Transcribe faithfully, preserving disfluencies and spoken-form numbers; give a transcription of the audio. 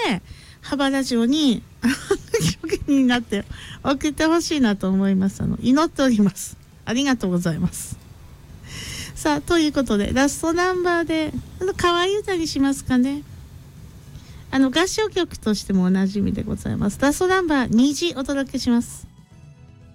でハバラジオに職人になって送ってほしいなと思います。あの祈っております。ありがとうございます。さあということでラストナンバーであの可愛い歌にしますかね。あの合唱曲としてもおなじみでございます。ラストナンバー虹お届けします。